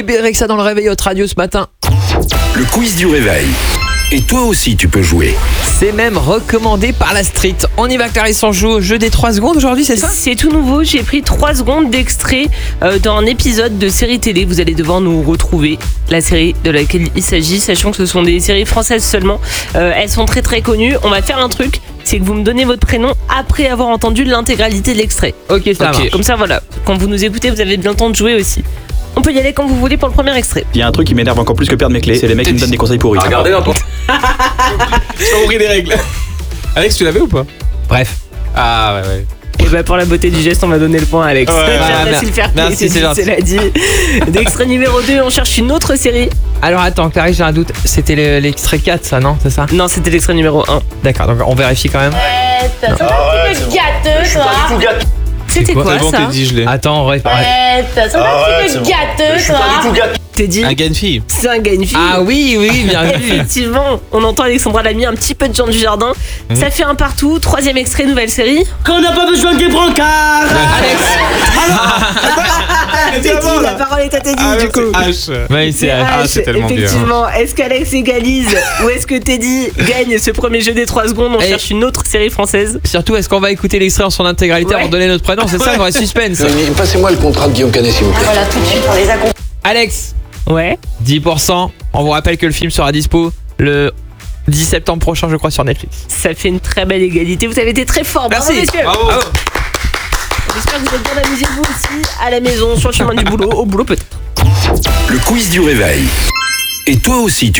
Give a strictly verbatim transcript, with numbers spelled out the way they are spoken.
Bébé Rexha dans le réveil Hot Radio ce matin. Le quiz du réveil. Et toi aussi tu peux jouer. C'est même recommandé par la street. On y va, Clarisse, on joue au jeu des trois secondes aujourd'hui, c'est ça? C'est tout nouveau, j'ai pris trois secondes d'extrait euh, d'un épisode de série télé. Vous allez devoir nous retrouver la série de laquelle il s'agit, sachant que ce sont des séries françaises seulement. Euh, elles sont très très connues. On va faire un truc, c'est que vous me donnez votre prénom après avoir entendu l'intégralité de l'extrait. Ok, ça Okay. marche. Comme ça, voilà. Quand vous nous écoutez, vous avez bien le temps de jouer aussi. On peut y aller quand vous voulez pour le premier extrait. Il y a un truc qui m'énerve encore plus que perdre mes clés, c'est les mecs qui me donnent des conseils pourris. Regardez là, j'ai pas compris des règles. Alex, tu l'avais ou pas? Bref. Ah ouais, ouais. Et bah pour la beauté du geste, on va donner le point à Alex. Ouais, J'aime ah, bien s'il faire merci, plaisir, c'est gentil. cela dit. D'extrait numéro deux, on cherche une autre série. Alors attends, Clarisse, j'ai un doute. C'était le- l'extrait quatre, ça, non? C'est ça? Non, c'était l'extrait numéro un. D'accord, donc on vérifie quand même. T'as un petit peu gâteux, toi. C'était quoi quoi, C'est bon, ça t'es dit, je l'ai. Attends, on répare. T'as un petit peu gâteux, toi. T'es dit Un gars, une fille. c'est un gars, une fille. Ah oui, oui, bien vu. Effectivement, on entend Alexandra Lamy, un petit peu de Jean du Jardin. Ça fait un partout. Troisième extrait, nouvelle série. Quand on n'a pas besoin des brancards. Teddy, la parole est à Teddy Ah, du coup. c'est H. Oui, c'est Ah, H, c'est tellement bien. effectivement. Est-ce qu'Alex égalise ou est-ce que Teddy gagne ce premier jeu des trois secondes? On Et- cherche une autre série française. Surtout, est-ce qu'on va écouter l'extrait en son intégralité Ouais. pour donner notre prénom? C'est ça le vrai suspense. Passez-moi le contrat de Guillaume Canet s'il vous plaît. Voilà, tout de suite, on les accompagne. Alex, Ouais. dix pour cent. On vous rappelle que le film sera dispo le dix septembre prochain, je crois, sur Netflix. Ça fait une très belle égalité. Vous avez été très fort. Bravo, Merci. messieurs. Bravo. J'espère que vous êtes bien amusés vous aussi à la maison, sur le chemin du boulot, au boulot peut-être. Le quiz du réveil. Et toi aussi tu